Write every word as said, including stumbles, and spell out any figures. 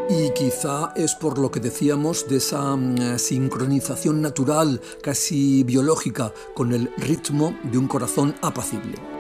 Y quizá es por lo que decíamos de esa mm, sincronización natural, casi biológica, con el ritmo de un corazón apacible.